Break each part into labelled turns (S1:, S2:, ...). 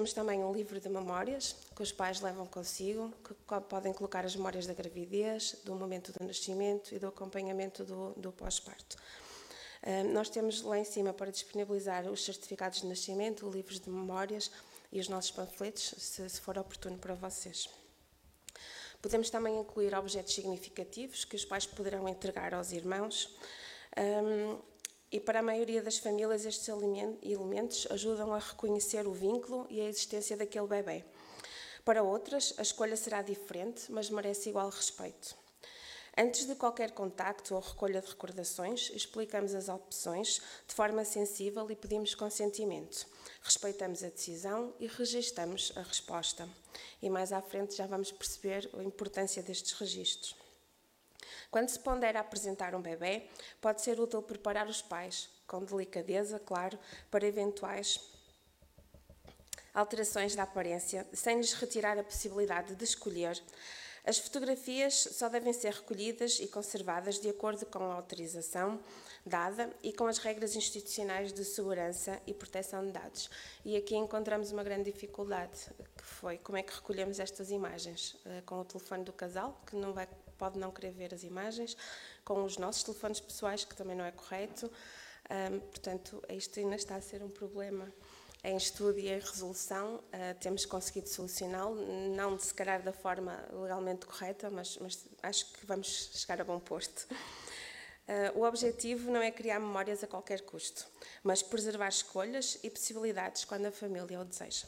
S1: Temos também um livro de memórias que os pais levam consigo, que podem colocar as memórias da gravidez, do momento do nascimento e do acompanhamento do pós-parto. Nós temos lá em cima para disponibilizar os certificados de nascimento, livros de memórias e os nossos panfletos, se for oportuno para vocês. Podemos também incluir objetos significativos que os pais poderão entregar aos irmãos. E para a maioria das famílias estes elementos ajudam a reconhecer o vínculo e a existência daquele bebê. Para outras, a escolha será diferente, mas merece igual respeito. Antes de qualquer contacto ou recolha de recordações, explicamos as opções de forma sensível e pedimos consentimento. Respeitamos a decisão e registamos a resposta. E mais à frente já vamos perceber a importância destes registros. Quando se pondera apresentar um bebê, pode ser útil preparar os pais, com delicadeza, claro, para eventuais alterações da aparência, sem lhes retirar a possibilidade de escolher. As fotografias só devem ser recolhidas e conservadas de acordo com a autorização dada e com as regras institucionais de segurança e proteção de dados. E aqui encontramos uma grande dificuldade, que foi como é que recolhemos estas imagens? Com o telefone do casal, que pode não querer ver as imagens, com os nossos telefones pessoais, que também não é correto. Portanto, isto ainda está a ser um problema em estudo e em resolução. Temos conseguido solucioná-lo, não se calhar da forma legalmente correta, mas acho que vamos chegar a bom porto. O objetivo não é criar memórias a qualquer custo, mas preservar escolhas e possibilidades quando a família o deseja.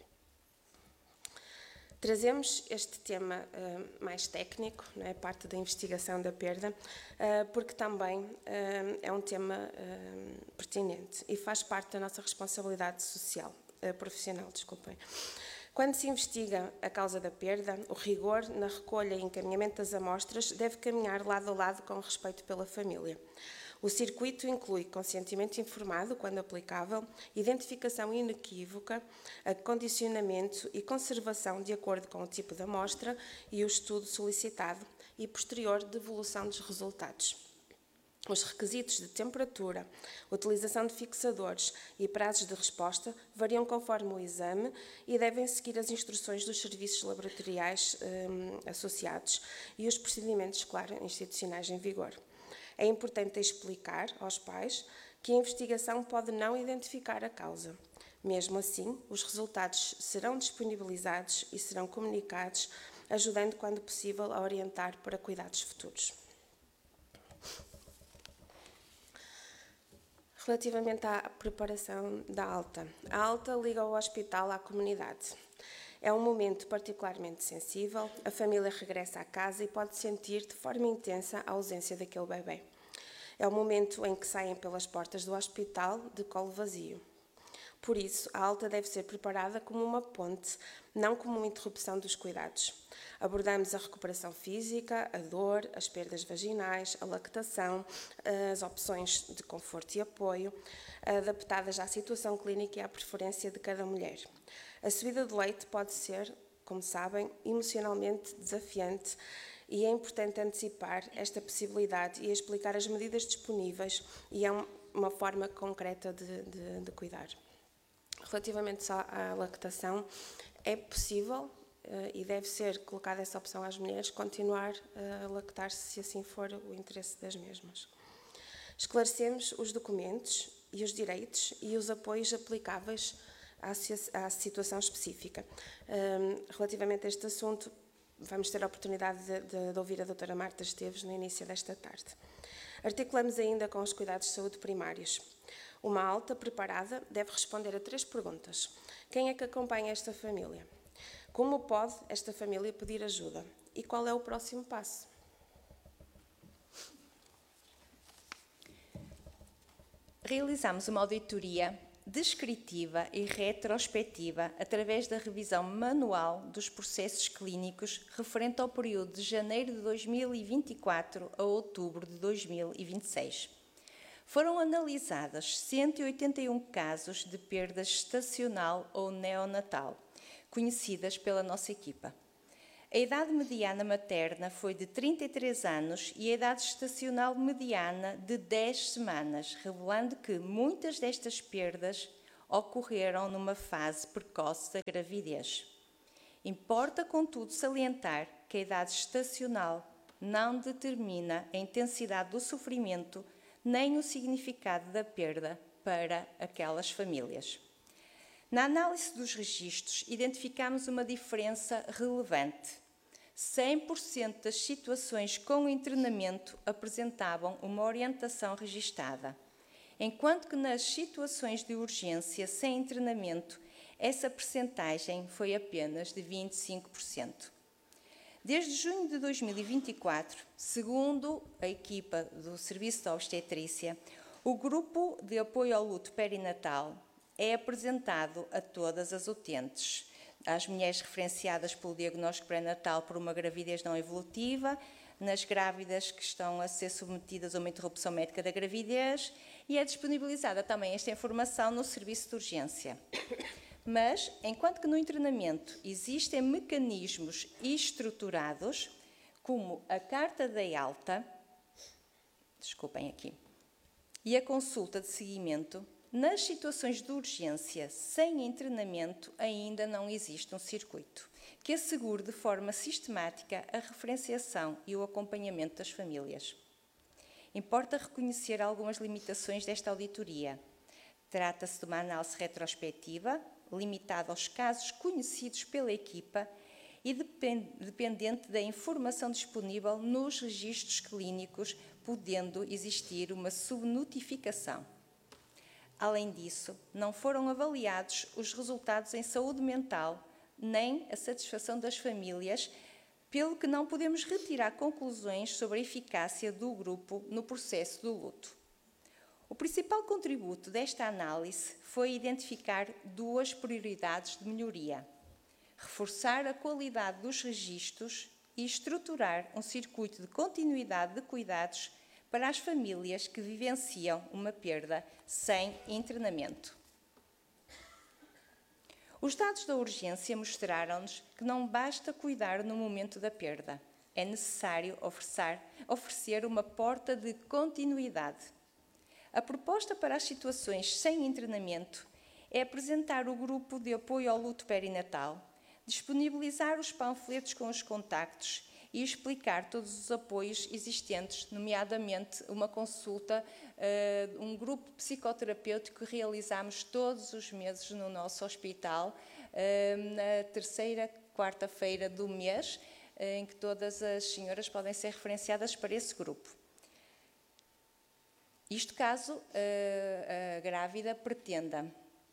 S1: Trazemos este tema mais técnico, não é, parte da investigação da perda, porque também é um tema pertinente e faz parte da nossa responsabilidade social, profissional, desculpem. Quando se investiga a causa da perda, o rigor na recolha e encaminhamento das amostras deve caminhar lado a lado com o respeito pela família. O circuito inclui consentimento informado, quando aplicável, identificação inequívoca, acondicionamento e conservação de acordo com o tipo de amostra e o estudo solicitado e posterior devolução dos resultados. Os requisitos de temperatura, utilização de fixadores e prazos de resposta variam conforme o exame e devem seguir as instruções dos serviços laboratoriais associados e os procedimentos, claro, institucionais em vigor. É importante explicar aos pais que a investigação pode não identificar a causa. Mesmo assim, os resultados serão disponibilizados e serão comunicados, ajudando, quando possível, a orientar para cuidados futuros. Relativamente à preparação da alta. A alta liga o hospital à comunidade. É um momento particularmente sensível, a família regressa à casa e pode sentir de forma intensa a ausência daquele bebê. É o momento em que saem pelas portas do hospital de colo vazio. Por isso, a alta deve ser preparada como uma ponte, não como uma interrupção dos cuidados. Abordamos a recuperação física, a dor, as perdas vaginais, a lactação, as opções de conforto e apoio, adaptadas à situação clínica e à preferência de cada mulher. A subida de leite pode ser, como sabem, emocionalmente desafiante e é importante antecipar esta possibilidade e explicar as medidas disponíveis e é uma forma concreta de cuidar. Relativamente à lactação, é possível e deve ser colocada essa opção às mulheres continuar a lactar-se se assim for o interesse das mesmas. Esclarecemos os documentos e os direitos e os apoios aplicáveis à situação específica. Relativamente a este assunto, vamos ter a oportunidade de ouvir a doutora Marta Esteves no início desta tarde. Articulamos ainda com os cuidados de saúde primários. Uma alta preparada deve responder a 3 perguntas. Quem é que acompanha esta família? Como pode esta família pedir ajuda? E qual é o próximo passo?
S2: Realizamos uma auditoria descritiva e retrospectiva através da revisão manual dos processos clínicos referente ao período de janeiro de 2024 a outubro de 2026. Foram analisadas 181 casos de perda gestacional ou neonatal, conhecidas pela nossa equipa. A idade mediana materna foi de 33 anos e a idade gestacional mediana de 10 semanas, revelando que muitas destas perdas ocorreram numa fase precoce da gravidez. Importa, contudo, salientar que a idade gestacional não determina a intensidade do sofrimento nem o significado da perda para aquelas famílias. Na análise dos registros, identificamos uma diferença relevante. 100% das situações com internamento apresentavam uma orientação registada, enquanto que nas situações de urgência sem internamento, essa percentagem foi apenas de 25%. Desde junho de 2024, segundo a equipa do Serviço de Obstetrícia, o grupo de apoio ao luto perinatal é apresentado a todas as utentes, às mulheres referenciadas pelo diagnóstico pré-natal por uma gravidez não evolutiva, nas grávidas que estão a ser submetidas a uma interrupção médica da gravidez, e é disponibilizada também esta informação no serviço de urgência. Mas, enquanto que no internamento existem mecanismos estruturados, como a carta da alta, e a consulta de seguimento, nas situações de urgência sem internamento ainda não existe um circuito que assegure de forma sistemática a referenciação e o acompanhamento das famílias. Importa reconhecer algumas limitações desta auditoria. Trata-se de uma análise retrospectiva, limitada aos casos conhecidos pela equipa e dependente da informação disponível nos registros clínicos, podendo existir uma subnotificação. Além disso, não foram avaliados os resultados em saúde mental nem a satisfação das famílias, pelo que não podemos retirar conclusões sobre a eficácia do grupo no processo do luto. O principal contributo desta análise foi identificar duas prioridades de melhoria: reforçar a qualidade dos registros e estruturar um circuito de continuidade de cuidados para as famílias que vivenciam uma perda sem internamento. Os dados da urgência mostraram-nos que não basta cuidar no momento da perda, é necessário oferecer uma porta de continuidade. A proposta para as situações sem internamento é apresentar o grupo de apoio ao luto perinatal, disponibilizar os panfletos com os contactos e explicar todos os apoios existentes, nomeadamente uma consulta, um grupo psicoterapêutico que realizamos todos os meses no nosso hospital, na terceira quarta-feira do mês, em que todas as senhoras podem ser referenciadas para esse grupo. Isto caso a grávida pretenda.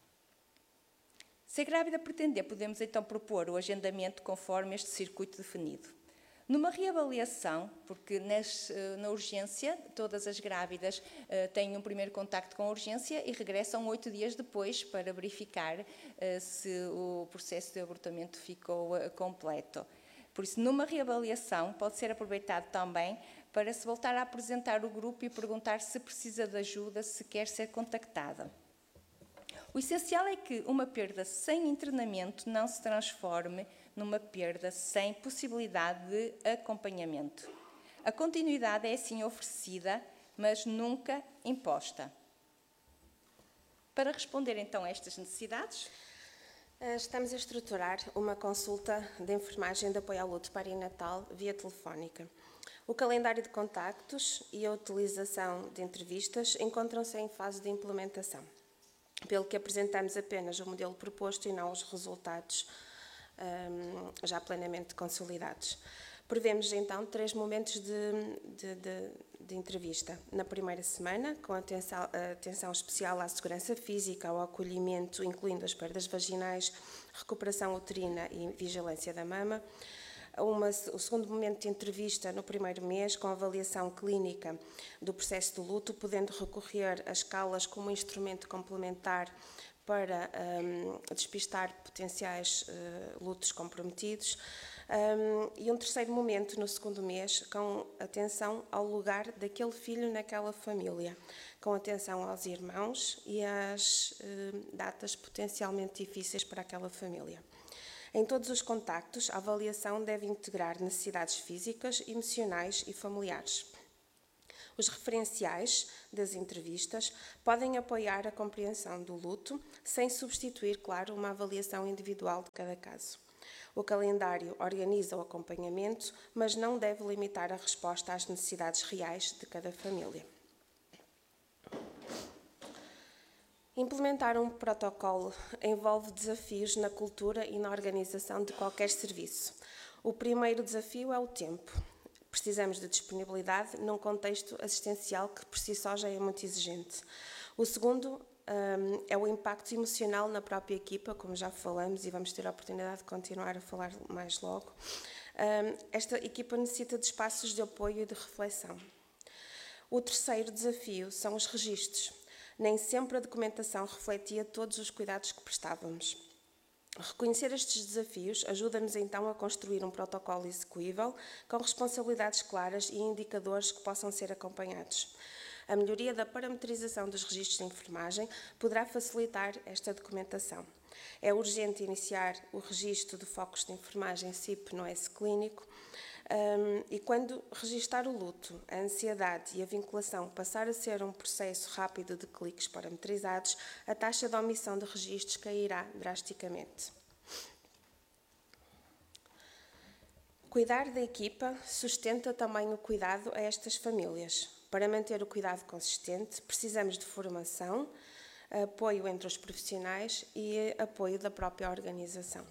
S2: Se a grávida pretender, podemos então propor o agendamento conforme este circuito definido. Numa reavaliação, porque na urgência, todas as grávidas têm um primeiro contacto com a urgência e regressam 8 dias depois para verificar se o processo de abortamento ficou completo. Por isso, numa reavaliação, pode ser aproveitado também para se voltar a apresentar o grupo e perguntar se precisa de ajuda, se quer ser contactada. O essencial é que uma perda sem internamento não se transforme numa perda sem possibilidade de acompanhamento. A continuidade é assim oferecida, mas nunca imposta. Para responder então a estas necessidades,
S1: estamos a estruturar uma consulta de enfermagem de apoio ao luto perinatal via telefónica. O calendário de contactos e a utilização de entrevistas encontram-se em fase de implementação, pelo que apresentamos apenas o modelo proposto e não os resultados já plenamente consolidados. Prevemos então 3 momentos de entrevista. Na primeira semana, com atenção especial à segurança física, ao acolhimento, incluindo as perdas vaginais, recuperação uterina e vigilância da mama. O segundo momento de entrevista no primeiro mês, com avaliação clínica do processo de luto, podendo recorrer a escalas como instrumento complementar para despistar potenciais lutos comprometidos. E um terceiro momento no segundo mês, com atenção ao lugar daquele filho naquela família, com atenção aos irmãos e às datas potencialmente difíceis para aquela família. Em todos os contactos, a avaliação deve integrar necessidades físicas, emocionais e familiares. Os referenciais das entrevistas podem apoiar a compreensão do luto, sem substituir, claro, uma avaliação individual de cada caso. O calendário organiza o acompanhamento, mas não deve limitar a resposta às necessidades reais de cada família. Implementar um protocolo envolve desafios na cultura e na organização de qualquer serviço. O primeiro desafio é o tempo. Precisamos de disponibilidade num contexto assistencial que por si só já é muito exigente. O segundo é o impacto emocional na própria equipa, como já falamos e vamos ter a oportunidade de continuar a falar mais logo. Esta equipa necessita de espaços de apoio e de reflexão. O terceiro desafio são os registros. Nem sempre a documentação refletia todos os cuidados que prestávamos. Reconhecer estes desafios ajuda-nos então a construir um protocolo execuível, com responsabilidades claras e indicadores que possam ser acompanhados. A melhoria da parametrização dos registros de enfermagem poderá facilitar esta documentação. É urgente iniciar o registro de focos de enfermagem SIP no S-Clínico e quando registar o luto, a ansiedade e a vinculação passar a ser um processo rápido de cliques parametrizados, a taxa de omissão de registros cairá drasticamente. Cuidar da equipa sustenta também o cuidado a estas famílias. Para manter o cuidado consistente, precisamos de formação, apoio entre os profissionais e apoio da própria organização.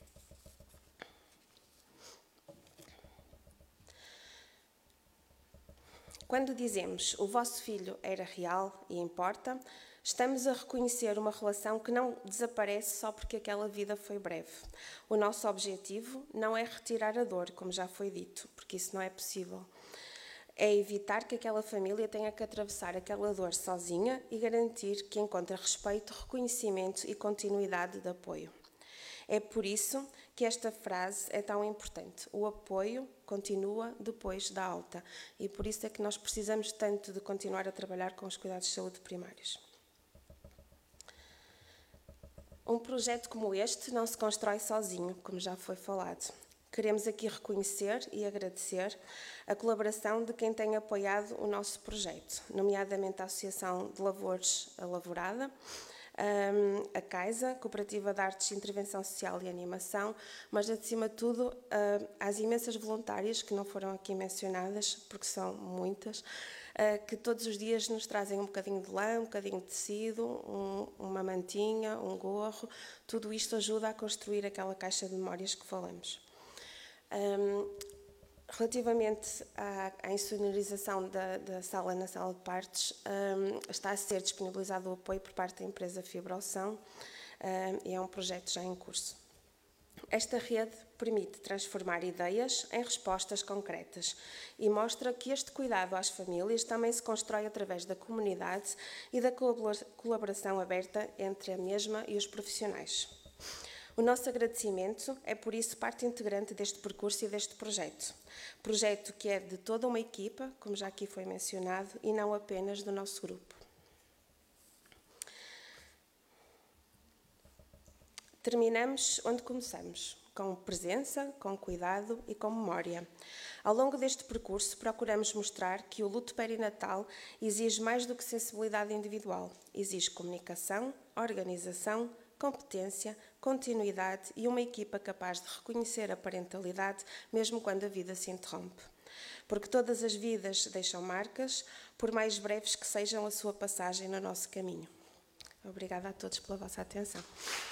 S1: Quando dizemos o vosso filho era real e importa, estamos a reconhecer uma relação que não desaparece só porque aquela vida foi breve. O nosso objetivo não é retirar a dor, como já foi dito, porque isso não é possível. É evitar que aquela família tenha que atravessar aquela dor sozinha e garantir que encontre respeito, reconhecimento e continuidade de apoio. É por isso que esta frase é tão importante. O apoio continua depois da alta. E por isso é que nós precisamos tanto de continuar a trabalhar com os cuidados de saúde primários. Um projeto como este não se constrói sozinho, como já foi falado. Queremos aqui reconhecer e agradecer a colaboração de quem tem apoiado o nosso projeto, nomeadamente a Associação de Lavores A Lavorada, a CAISA, Cooperativa de Artes, Intervenção Social e Animação, mas, acima de tudo, às imensas voluntárias que não foram aqui mencionadas, porque são muitas, que todos os dias nos trazem um bocadinho de lã, um bocadinho de tecido, uma mantinha, um gorro. Tudo isto ajuda a construir aquela caixa de memórias que falamos. Relativamente à insonorização da sala na sala de partos, está a ser disponibilizado o apoio por parte da empresa Fibroção e é um projeto já em curso. Esta rede permite transformar ideias em respostas concretas e mostra que este cuidado às famílias também se constrói através da comunidade e da colaboração aberta entre a mesma e os profissionais. O nosso agradecimento é, por isso, parte integrante deste percurso e deste projeto. Projeto que é de toda uma equipa, como já aqui foi mencionado, e não apenas do nosso grupo. Terminamos onde começamos, com presença, com cuidado e com memória. Ao longo deste percurso, procuramos mostrar que o luto perinatal exige mais do que sensibilidade individual. Exige comunicação, organização, competência, continuidade e uma equipa capaz de reconhecer a parentalidade mesmo quando a vida se interrompe. Porque todas as vidas deixam marcas, por mais breves que sejam a sua passagem no nosso caminho. Obrigada a todos pela vossa atenção.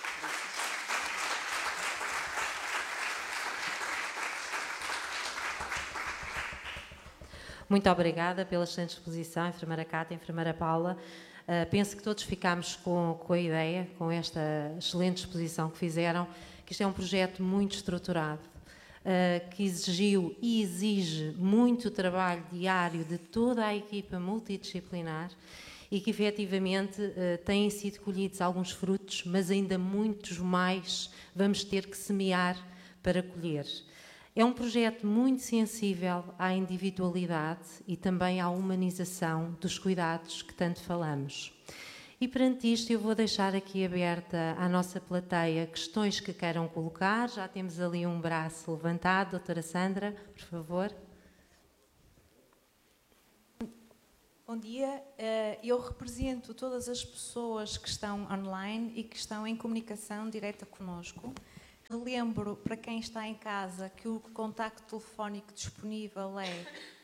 S3: Muito obrigada pela excelente exposição, enfermeira Cátia, enfermeira Paula. Penso que todos ficámos com a ideia, com esta excelente exposição que fizeram, que isto é um projeto muito estruturado, que exigiu e exige muito trabalho diário de toda a equipa multidisciplinar e que efetivamente têm sido colhidos alguns frutos, mas ainda muitos mais vamos ter que semear para colher. É um projeto muito sensível à individualidade e também à humanização dos cuidados que tanto falamos. E perante isto eu vou deixar aqui aberta à nossa plateia questões que queiram colocar. Já temos ali um braço levantado. Doutora Sandra, por favor.
S4: Bom dia, eu represento todas as pessoas que estão online e que estão em comunicação direta connosco. Relembro para quem está em casa que o contacto telefónico disponível é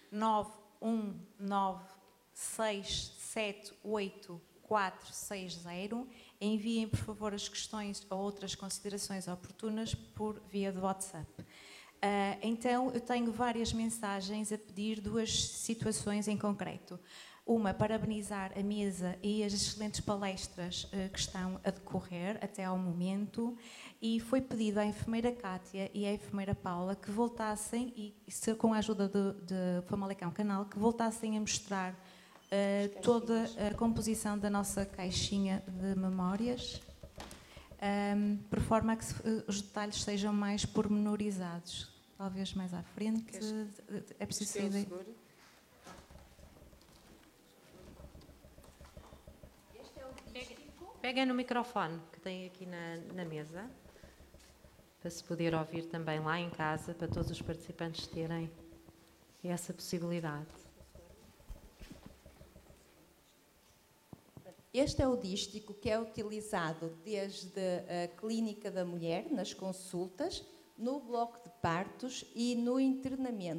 S4: 919678460. Enviem, por favor, as questões ou outras considerações oportunas por via de WhatsApp. Então, eu tenho várias mensagens a pedir duas situações em concreto. Uma, parabenizar a mesa e as excelentes palestras que estão a decorrer até ao momento, e foi pedido à enfermeira Cátia e à enfermeira Paula que voltassem, e com a ajuda de Famalicão Canal, que voltassem a mostrar toda a composição da nossa caixinha de memórias, por forma a que os detalhes sejam mais pormenorizados. Talvez mais à frente. É preciso sair.
S3: Peguem no microfone que tem aqui na mesa, para se poder ouvir também lá em casa, para todos os participantes terem essa possibilidade.
S2: Este é o dístico que é utilizado desde a Clínica da Mulher, nas consultas, no bloco de partos e no internamento.